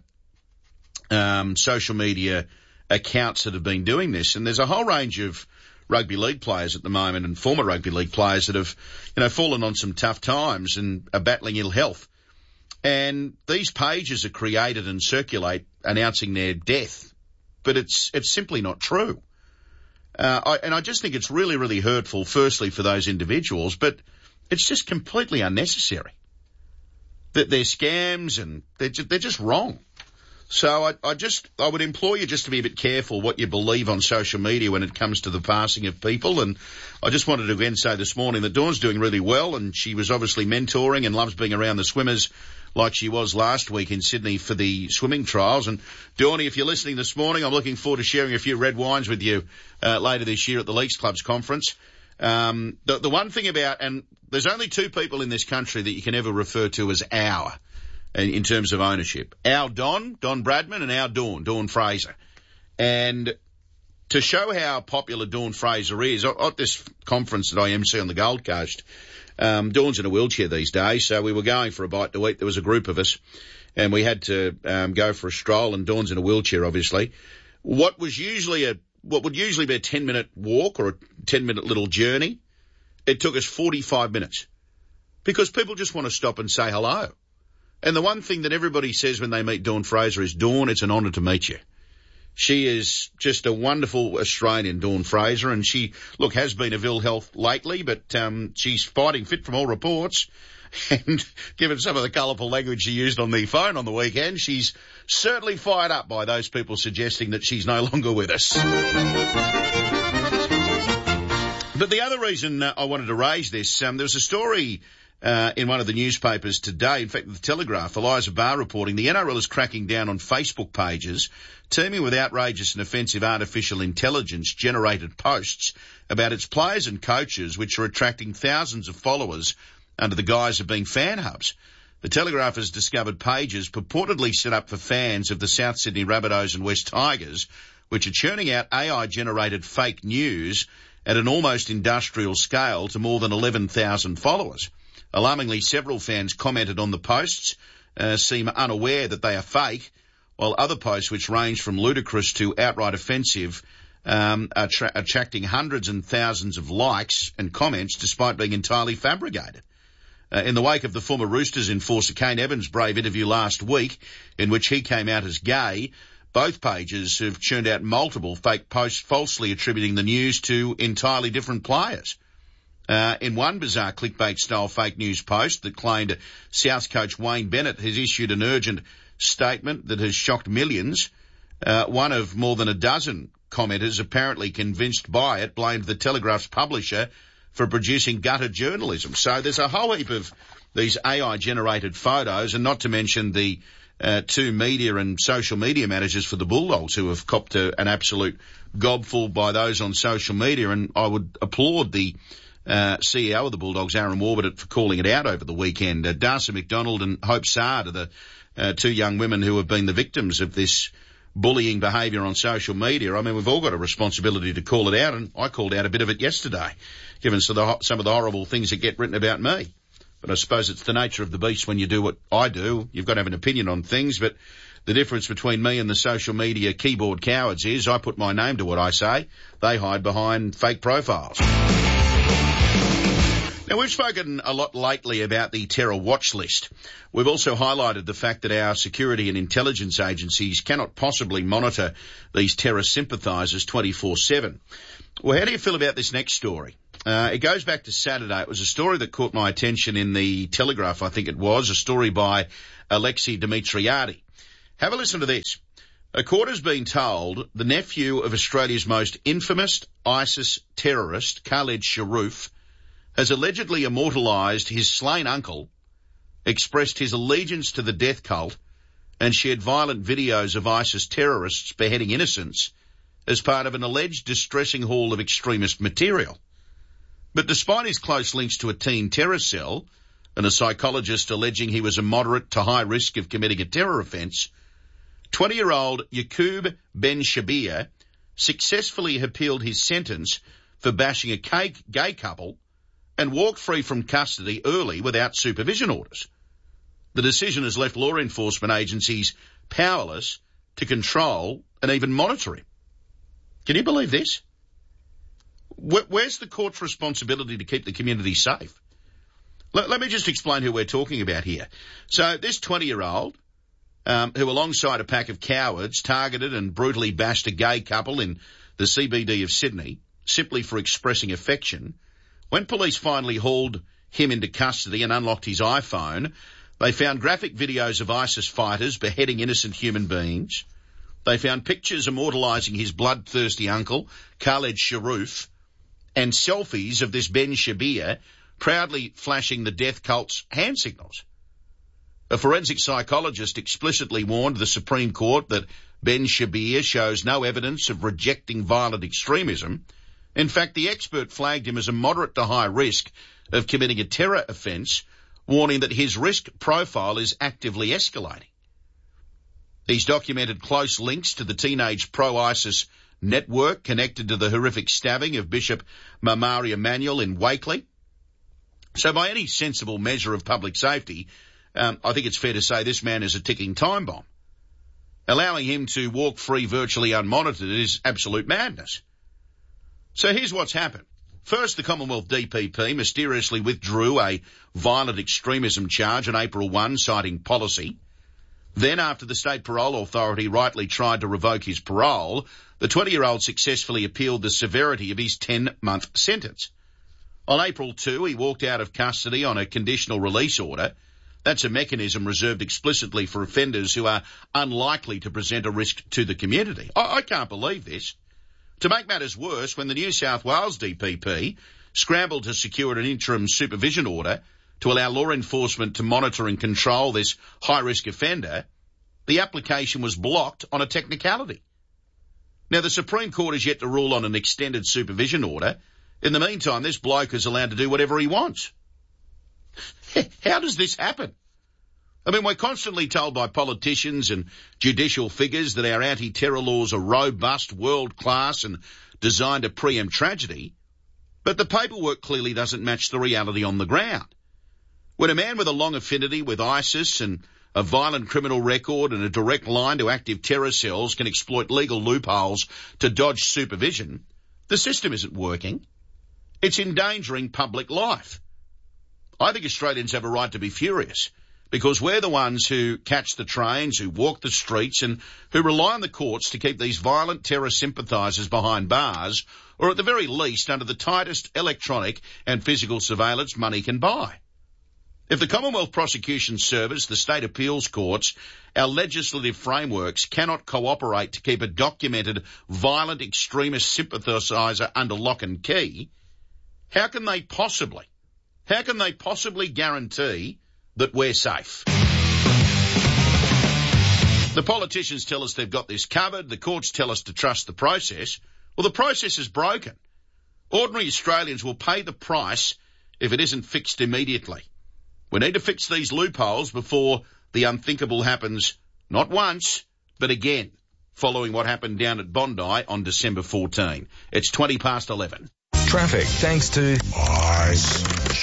um, social media accounts that have been doing this. And there's a whole range of rugby league players at the moment and former rugby league players that have, you know, fallen on some tough times and are battling ill health. And these pages are created and circulate announcing their death, but it's it's simply not true. Uh, I, and I just think it's really, really hurtful, firstly, for those individuals, but it's just completely unnecessary. That they're scams and they're just, they're just wrong. So I, I just, I would implore you just to be a bit careful what you believe on social media when it comes to the passing of people. And I just wanted to again say this morning that Dawn's doing really well, and she was obviously mentoring and loves being around the swimmers like she was last week in Sydney for the swimming trials. And Dawnie, if you're listening this morning, I'm looking forward to sharing a few red wines with you uh, later this year at the Leagues Clubs conference. Um, the, the one thing about, and there's only two people in this country that you can ever refer to as our, in terms of ownership. Our Don, Don Bradman, and our Dawn, Dawn Fraser. And to show how popular Dawn Fraser is, at this conference that I M C on the Gold Coast, um, Dawn's in a wheelchair these days, so we were going for a bite to eat. There was a group of us, and we had to um, go for a stroll, and Dawn's in a wheelchair, obviously. What was usually a, what would usually be a ten-minute walk or a ten-minute little journey, it took us forty-five minutes. Because people just want to stop and say hello. And the one thing that everybody says when they meet Dawn Fraser is, Dawn, it's an honour to meet you. She is just a wonderful Australian, Dawn Fraser, and she, look, has been of ill health lately, but um, she's fighting fit from all reports. And given some of the colourful language she used on the phone on the weekend, she's certainly fired up by those people suggesting that she's no longer with us. But the other reason uh, I wanted to raise this, um, there was a story Uh, in one of the newspapers today, in fact, the Telegraph, Eliza Barr reporting, the N R L is cracking down on Facebook pages teeming with outrageous and offensive artificial intelligence-generated posts about its players and coaches, which are attracting thousands of followers under the guise of being fan hubs. The Telegraph has discovered pages purportedly set up for fans of the South Sydney Rabbitohs and West Tigers, which are churning out A I-generated fake news at an almost industrial scale to more than eleven thousand followers. Alarmingly, several fans commented on the posts, uh, seem unaware that they are fake, while other posts, which range from ludicrous to outright offensive, um, are tra- attracting hundreds and thousands of likes and comments despite being entirely fabricated. Uh, in the wake of the former Roosters enforcer Kane Evans' brave interview last week, in which he came out as gay, both pages have churned out multiple fake posts falsely attributing the news to entirely different players. Uh, in one bizarre clickbait-style fake news post that claimed South coach Wayne Bennett has issued an urgent statement that has shocked millions, uh, one of more than a dozen commenters apparently convinced by it blamed the Telegraph's publisher for producing gutter journalism. So there's a whole heap of these A I-generated photos, and not to mention the uh, two media and social media managers for the Bulldogs who have copped a, an absolute gobful by those on social media, and I would applaud the uh, C E O of the Bulldogs, Aaron Warburton, for calling it out over the weekend. Uh, Darcy McDonald and Hope Sard are the uh, two young women who have been the victims of this bullying behaviour on social media. I mean, we've all got a responsibility to call it out, and I called out a bit of it yesterday, given some of the, some of the horrible things that get written about me. But I suppose it's the nature of the beast when you do what I do. You've got to have an opinion on things, but the difference between me and the social media keyboard cowards is I put my name to what I say. They hide behind fake profiles. Now, we've spoken a lot lately about the terror watch list. We've also highlighted the fact that our security and intelligence agencies cannot possibly monitor these terror sympathisers twenty-four seven. Well, how do you feel about this next story? Uh, it goes back to Saturday. It was a story that caught my attention in the Telegraph, I think it was, a story by Alexei Dimitriadi. Have a listen to this. A court has been told the nephew of Australia's most infamous ISIS terrorist, Khaled Sharoof, has allegedly immortalised his slain uncle, expressed his allegiance to the death cult, and shared violent videos of ISIS terrorists beheading innocents as part of an alleged distressing haul of extremist material. But despite his close links to a teen terror cell and a psychologist alleging he was a moderate to high risk of committing a terror offence, twenty-year-old Yaqub Ben Shabir successfully appealed his sentence for bashing a gay couple and walked free from custody early without supervision orders. The decision has left law enforcement agencies powerless to control and even monitor him. Can you believe this? Where's the court's responsibility to keep the community safe? Let, let me just explain who we're talking about here. So this twenty-year-old, um, who alongside a pack of cowards targeted and brutally bashed a gay couple in the C B D of Sydney simply for expressing affection, when police finally hauled him into custody and unlocked his iPhone, they found graphic videos of ISIS fighters beheading innocent human beings. They found pictures immortalising his bloodthirsty uncle, Khaled Sharoof, and selfies of this Ben Shabir proudly flashing the death cult's hand signals. A forensic psychologist explicitly warned the Supreme Court that Ben Shabir shows no evidence of rejecting violent extremism. In fact, the expert flagged him as a moderate to high risk of committing a terror offence, warning that his risk profile is actively escalating. He's documented close links to the teenage pro-ISIS network connected to the horrific stabbing of Bishop Mamari Emanuel in Wakeley. So by any sensible measure of public safety, um, I think it's fair to say this man is a ticking time bomb. Allowing him to walk free virtually unmonitored is absolute madness. So here's what's happened. First, the Commonwealth D P P mysteriously withdrew a violent extremism charge on April first, citing policy. Then, after the State Parole Authority rightly tried to revoke his parole, the twenty-year-old successfully appealed the severity of his ten-month sentence. On April second, he walked out of custody on a conditional release order. That's a mechanism reserved explicitly for offenders who are unlikely to present a risk to the community. I, I can't believe this. To make matters worse, when the New South Wales D P P scrambled to secure an interim supervision order to allow law enforcement to monitor and control this high-risk offender, the application was blocked on a technicality. Now, the Supreme Court is yet to rule on an extended supervision order. In the meantime, this bloke is allowed to do whatever he wants. How does this happen? I mean, we're constantly told by politicians and judicial figures that our anti-terror laws are robust, world-class and designed to preempt tragedy, but the paperwork clearly doesn't match the reality on the ground. When a man with a long affinity with ISIS and a violent criminal record and a direct line to active terror cells can exploit legal loopholes to dodge supervision, the system isn't working. It's endangering public life. I think Australians have a right to be furious, because we're the ones who catch the trains, who walk the streets and who rely on the courts to keep these violent terror sympathisers behind bars, or at the very least under the tightest electronic and physical surveillance money can buy. If the Commonwealth Prosecution Service, the state appeals courts, our legislative frameworks cannot cooperate to keep a documented violent extremist sympathiser under lock and key, how can they possibly, how can they possibly guarantee that we're safe? The politicians tell us they've got this covered. The courts tell us to trust the process. Well, the process is broken. Ordinary Australians will pay the price if it isn't fixed immediately. We need to fix these loopholes before the unthinkable happens not once, but again, following what happened down at Bondi on December fourteenth. It's twenty past eleven. Traffic thanks to Ice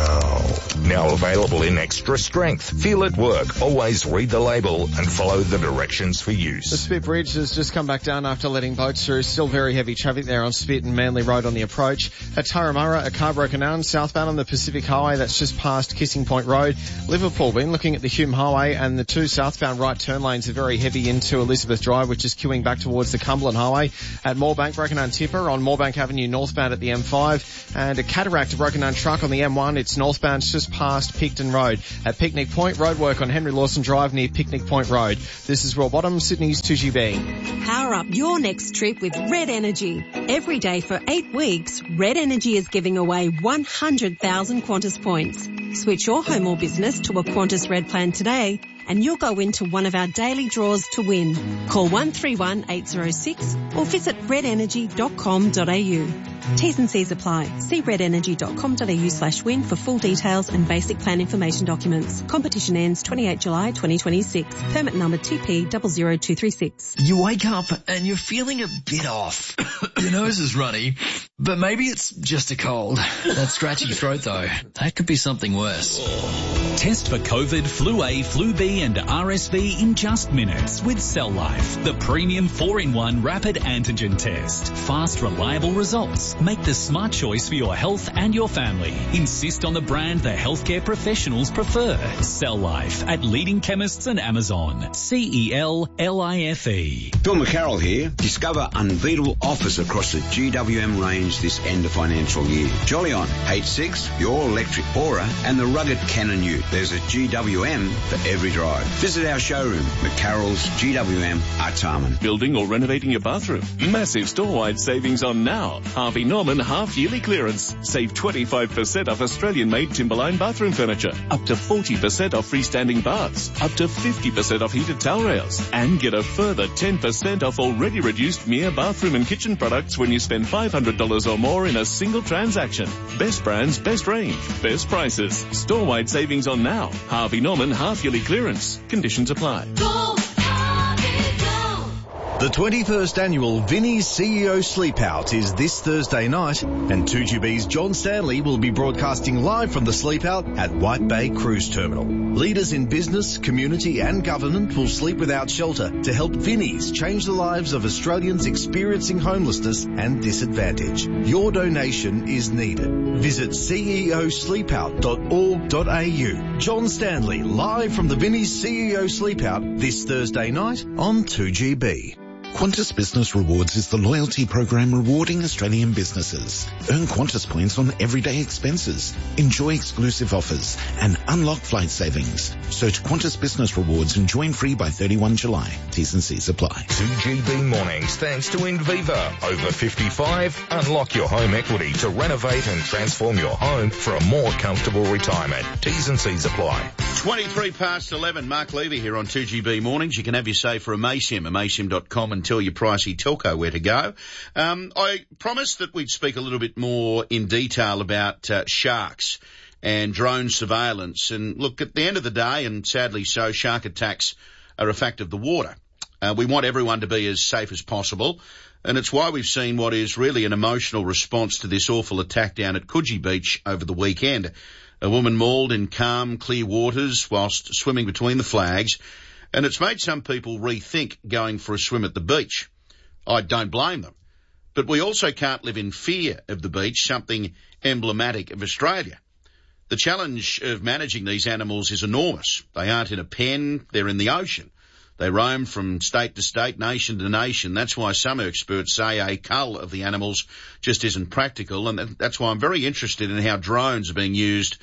Gel. Now available in extra strength. Feel it work. Always read the label and follow the directions for use. The Spit Bridge has just come back down after letting boats through. Still very heavy traffic there on Spit and Manly Road on the approach. At Turramurra, a car broken down southbound on the Pacific Highway. That's just past Kissing Point Road. Liverpool, been looking at the Hume Highway, and the two southbound right turn lanes are very heavy into Elizabeth Drive, which is queuing back towards the Cumberland Highway. At Moorebank, broken down tipper on Moorebank Avenue northbound at the M five, and a Cataract, a broken down truck on the M one. It's northbound just past Picton Road. At Picnic Point, roadwork on Henry Lawson Drive near Picnic Point Road. This is Royal Bottom, Sydney's two G B. Power up your next trip with Red Energy. Every day for eight weeks, Red Energy is giving away one hundred thousand Qantas points. Switch your home or business to a Qantas Red plan today, and you'll go into one of our daily draws to win. Call one three one eight zero six or visit red energy dot com dot a u. T's and C's apply. See red energy dot com dot a u slash win for full details and basic plan information documents. Competition ends twenty-eighth of July twenty twenty-six. Permit number T P zero zero two three six. You wake up and you're feeling a bit off. Your nose is runny, but maybe it's just a cold. That scratchy throat though, that could be something worse. Test for COVID, Flu A, Flu B and R S V in just minutes with Cell Life, the premium four in one rapid antigen test. Fast, reliable results. Make the smart choice for your health and your family. Insist on the brand the healthcare professionals prefer. Cell Life at leading chemists and Amazon. C E L L I F E. Phil McCarroll here. Discover unbeatable offers across the G W M range this end of financial year. Jolly on, H six, your electric Aura and the rugged Canon Ute. There's a G W M for every drive. Visit our showroom, McCarroll's G W M, Artarmon. Building or renovating your bathroom? Massive store-wide savings on now. Harvey Norman half-yearly clearance. Save twenty-five percent off Australian-made Timberline bathroom furniture. Up to forty percent off freestanding baths. Up to fifty percent off heated towel rails. And get a further ten percent off already reduced Mere bathroom and kitchen products when you spend five hundred dollars or more in a single transaction. Best brands, best range, best prices. Store-wide savings on now. Harvey Norman half-yearly clearance. Conditions apply. Go, Harvey, go. The twenty-first annual Vinnie's C E O Sleep Out is this Thursday night, and two G B's John Stanley will be broadcasting live from the Sleep Out at White Bay Cruise Terminal. Leaders in business, community and government will sleep without shelter to help Vinnie's change the lives of Australians experiencing homelessness and disadvantage. Your donation is needed. Visit C E O sleep out dot org dot a u. John Stanley live from the Vinnie's C E O Sleep Out this Thursday night on two G B. Qantas Business Rewards is the loyalty program rewarding Australian businesses. Earn Qantas points on everyday expenses, enjoy exclusive offers, and unlock flight savings. Search Qantas Business Rewards and join free by thirty-first of July. T's and C's apply. two G B mornings thanks to Inviva. Over fifty-five, unlock your home equity to renovate and transform your home for a more comfortable retirement. T's and C's apply. twenty-three past eleven. Mark Levy here on two G B mornings. You can have your say for Amaysim, amaysim dot com, and tell your pricey telco where to go. Um, I promised that we'd speak a little bit more in detail about uh, sharks and drone surveillance. And look, at the end of the day, and sadly so, shark attacks are a fact of the water. Uh, we want everyone to be as safe as possible. And it's why we've seen what is really an emotional response to this awful attack down at Coogee Beach over the weekend. A woman mauled in calm, clear waters whilst swimming between the flags. And it's made some people rethink going for a swim at the beach. I don't blame them. But we also can't live in fear of the beach, something emblematic of Australia. The challenge of managing these animals is enormous. They aren't in a pen, they're in the ocean. They roam from state to state, nation to nation. That's why some experts say a cull of the animals just isn't practical, and that's why I'm very interested in how drones are being used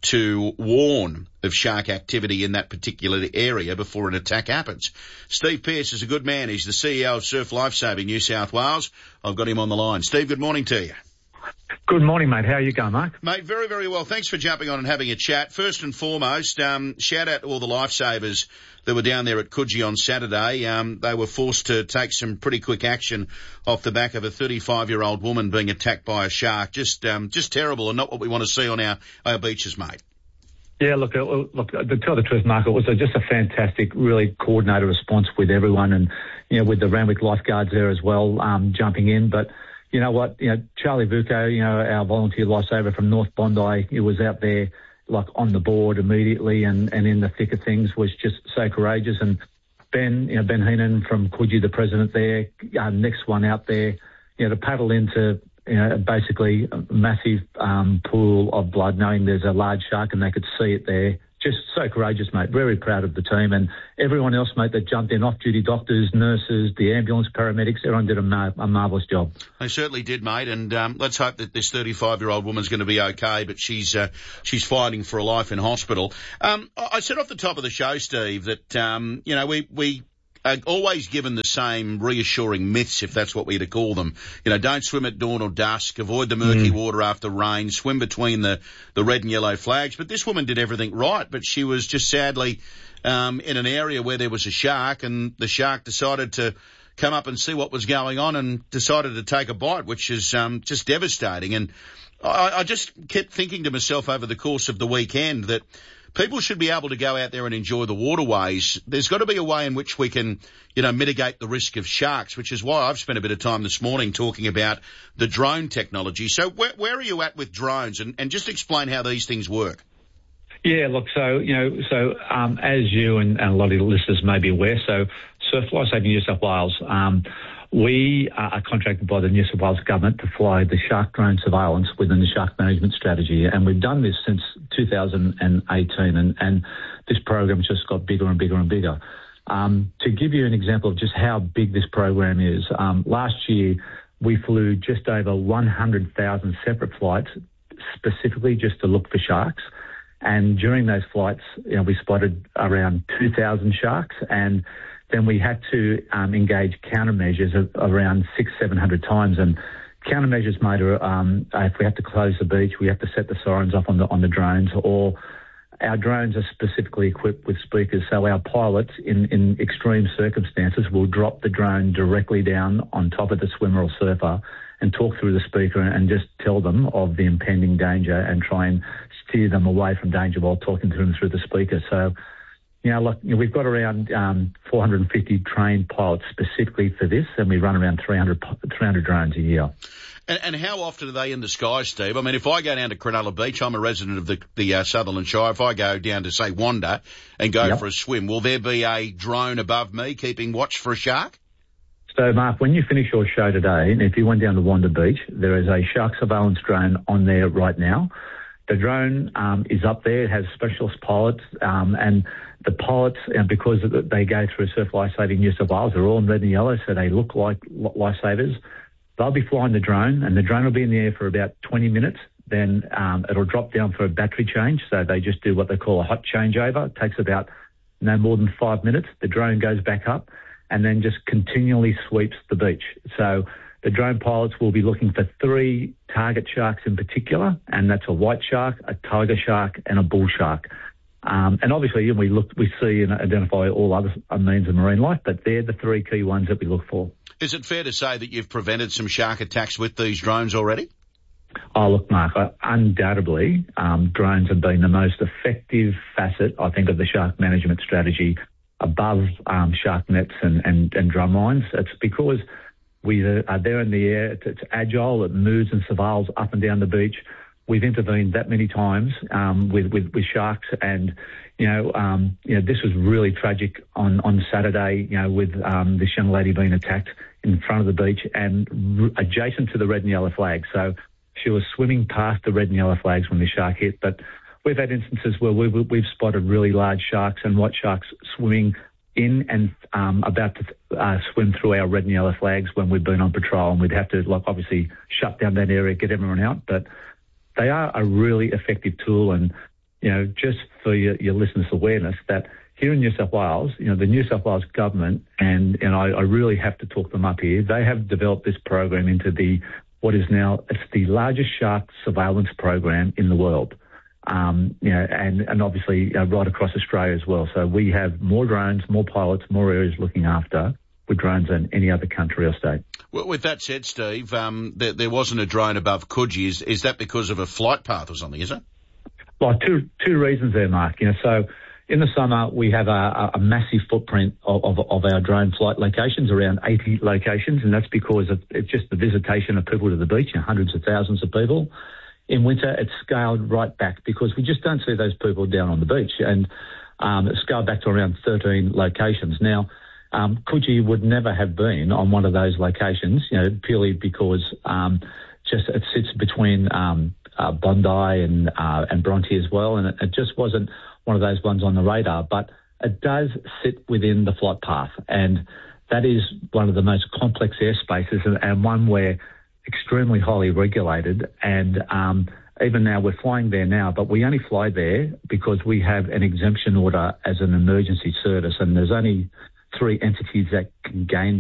to warn of shark activity in that particular area before an attack happens. Steve Pearce is a good man. He's the C E O of Surf Lifesaving New South Wales. I've got him on the line. Steve, good morning to you. Good morning, mate. How are you going, Mark? Mate, very, very well. Thanks for jumping on and having a chat. First and foremost, um, shout out to all the lifesavers that were down there at Coogee on Saturday. Um, they were forced to take some pretty quick action off the back of a thirty-five-year-old woman being attacked by a shark. Just, um, just terrible, and not what we want to see on our, our beaches, mate. Yeah, look, uh, look. To tell the truth, Mark, it was a, just a fantastic, really coordinated response with everyone, and you know, with the Randwick lifeguards there as well, um, jumping in. But you know what, you know, Charlie Vuko, you know, our volunteer lifesaver from North Bondi, he was out there like on the board immediately and, and in the thick of things, was just so courageous. And Ben, you know, Ben Heenan from Coogee, the president there, uh, next one out there, you know, to paddle into, you know, basically a massive um, pool of blood, knowing there's a large shark and they could see it there. Just so courageous, mate. Very proud of the team and everyone else, mate, that jumped in, off-duty doctors, nurses, the ambulance, paramedics. Everyone did a, mar- a marvellous job. They certainly did, mate. And um, let's hope that this thirty-five-year-old woman's going to be okay, but she's uh, she's fighting for a life in hospital. Um, I said off the top of the show, Steve, that um, you know we we. Uh, always given the same reassuring myths, if that's what we're to call them. You know, don't swim at dawn or dusk, avoid the murky mm. water after rain, swim between the, the red and yellow flags. But this woman did everything right, but she was just sadly um, in an area where there was a shark, and the shark decided to come up and see what was going on and decided to take a bite, which is um, just devastating. And I, I just kept thinking to myself over the course of the weekend that people should be able to go out there and enjoy the waterways. There's got to be a way in which we can, you know, mitigate the risk of sharks, which is why I've spent a bit of time this morning talking about the drone technology. So where, where are you at with drones? And, and just explain how these things work. Yeah, look, so, you know, so um, as you and, and a lot of the listeners may be aware, so Surf Lifesaving New South Wales, um, we are contracted by the New South Wales government to fly the shark drone surveillance within the shark management strategy. And we've done this since two thousand eighteen, and, and this program's just got bigger and bigger and bigger. Um, to give you an example of just how big this program is, um, last year we flew just over one hundred thousand separate flights specifically just to look for sharks. And during those flights, you know, we spotted around two thousand sharks, and then we had to um, engage countermeasures of around six, seven hundred times. And countermeasures made are um, if we have to close the beach, we have to set the sirens off on the on the drones, or our drones are specifically equipped with speakers, so our pilots, in, in extreme circumstances, will drop the drone directly down on top of the swimmer or surfer and talk through the speaker and just tell them of the impending danger and try and steer them away from danger while talking to them through the speaker. So, you know, look, you know, we've got around um, four hundred fifty trained pilots specifically for this, and we run around three hundred, three hundred drones a year. And, and how often are they in the sky, Steve? I mean, if I go down to Cronulla Beach, I'm a resident of the, the uh, Sutherland Shire. If I go down to, say, Wanda and go yep. for a swim, will there be a drone above me keeping watch for a shark? So, Mark, when you finish your show today, and if you went down to Wanda Beach, there is a shark surveillance drone on there right now. The drone um, is up there. It has specialist pilots, um, and the pilots, uh, because they go through Surf Lifesaving New South Wales, they're all in red and yellow, so they look like lifesavers. They'll be flying the drone, and the drone will be in the air for about twenty minutes. Then um, it'll drop down for a battery change, so they just do what they call a hot changeover. It takes about no more than five minutes. The drone goes back up and then just continually sweeps the beach. So the drone pilots will be looking for three target sharks in particular, and that's a white shark, a tiger shark, and a bull shark. Um, and obviously we look, we see and identify all other means of marine life, but they're the three key ones that we look for. Is it fair to say that you've prevented some shark attacks with these drones already? Oh, look, Mark, uh, undoubtedly, um, drones have been the most effective facet, I think, of the shark management strategy above um, shark nets and, and, and drum lines. It's because we are there in the air. It's, it's agile. It moves and surveils up and down the beach. We've intervened that many times um, with, with, with sharks, and you know, um, you know, this was really tragic on, on Saturday. You know, with um, this young lady being attacked in front of the beach and r- adjacent to the red and yellow flag. So she was swimming past the red and yellow flags when the shark hit. But we've had instances where we've, we've spotted really large sharks and white sharks swimming in and um, about to uh, swim through our red and yellow flags when we've been on patrol, and we'd have to, like, obviously shut down that area, get everyone out. But they are a really effective tool, and, you know, just for your, your listeners' awareness that here in New South Wales, you know, the New South Wales government, and, and I, I really have to talk them up here, they have developed this program into the what is now, it's the largest shark surveillance program in the world. Um, you know, and, and obviously uh, right across Australia as well. So we have more drones, more pilots, more areas looking after with drones than any other country or state. Well, with that said, Steve, um, there, there wasn't a drone above Coogee. Is, is that because of a flight path or something, is it? Well, two two reasons there, Mark. You know, so in the summer we have a, a massive footprint of, of, of our drone flight locations, around eighty locations, and that's because of, it's just the visitation of people to the beach, you know, hundreds of thousands of people. In winter, it's scaled right back because we just don't see those people down on the beach, and um, it's scaled back to around thirteen locations. Now, um, Coogee would never have been on one of those locations, you know, purely because um, just it sits between um, uh, Bondi and uh, and Bronte as well, and it, it just wasn't one of those ones on the radar. But it does sit within the flight path, and that is one of the most complex airspaces, and, and one where extremely highly regulated, and um, even now we're flying there now, but we only fly there because we have an exemption order as an emergency service, and there's only three entities that can gain